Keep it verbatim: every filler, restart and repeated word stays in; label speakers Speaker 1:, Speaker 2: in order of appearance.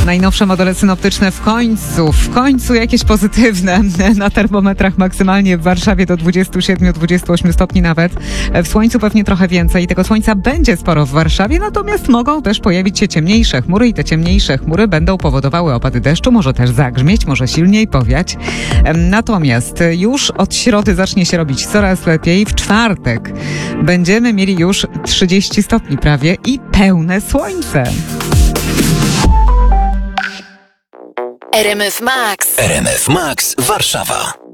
Speaker 1: Najnowsze modele synoptyczne w końcu, w końcu jakieś pozytywne. Na termometrach maksymalnie w Warszawie do dwudziestu siedmiu do dwudziestu ośmiu stopni nawet. W słońcu pewnie trochę więcej. Tego słońca będzie sporo w Warszawie, natomiast mogą też pojawić się ciemniejsze chmury i te ciemniejsze chmury będą powodowały opady deszczu, może też zagrzmieć, może silniej powiać. Natomiast już od środy zacznie się robić coraz lepiej. W czwartek będziemy mieli już trzydzieści stopni prawie i pełne słońce.
Speaker 2: R M F Max.
Speaker 3: R M F Max Warszawa.